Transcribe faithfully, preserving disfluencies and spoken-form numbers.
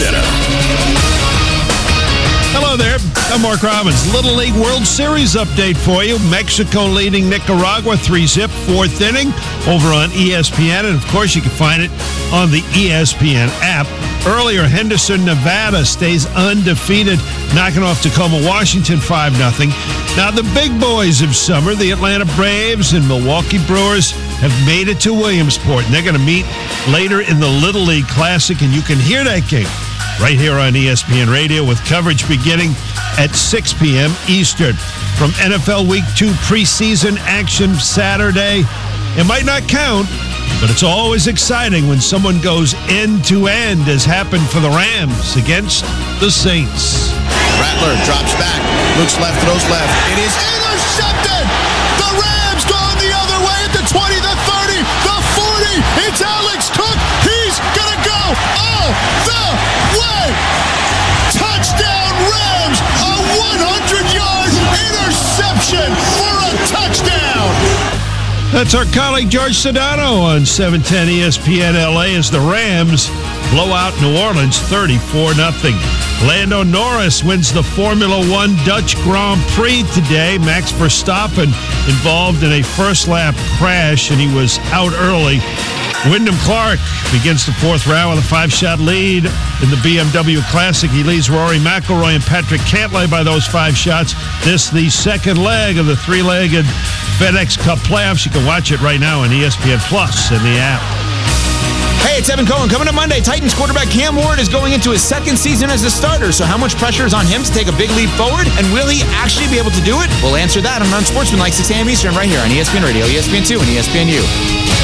Center. Hello there. I'm Mark Robbins. Little League World Series update for you. Mexico leading Nicaragua three zip, fourth inning over on E S P N. And, of course, you can find it on the E S P N app. Earlier, Henderson, Nevada stays undefeated, knocking off Tacoma, Washington five nothing. Now, the big boys of summer, the Atlanta Braves and Milwaukee Brewers, have made it to Williamsport. And they're going to meet later in the Little League Classic, and you can hear that game right here on E S P N Radio with coverage beginning at six p.m. Eastern. From N F L Week two preseason action Saturday, it might not count, but it's always exciting when someone goes end-to-end, as happened for the Rams against the Saints. Rattler drops back, looks left, throws left. It is intercepted! The Rams going the other way at the twenty, the thirty, the forty. It's Alex Cook. He's going to go all the way. Touchdown Rams! A hundred-yard interception for a touchdown! That's our colleague George Sedano on seven ten E S P N L A as the Rams blow out New Orleans thirty-four nothing. Lando Norris wins the Formula One Dutch Grand Prix today. Max Verstappen involved in a first-lap crash, and he was out early. Wyndham Clark begins the fourth round with a five-shot lead in the B M W Classic. He leads Rory McIlroy and Patrick Cantlay by those five shots. This the second leg of the three-legged FedEx Cup playoffs. You can watch it right now on E S P N Plus in the app. Hey, it's Evan Cohen. Coming up Monday, Titans quarterback Cam Ward is going into his second season as a starter. So how much pressure is on him to take a big leap forward? And will he actually be able to do it? We'll answer that on Unsportsmanlike six a.m. Eastern right here on E S P N Radio, E S P N two, and E S P N U.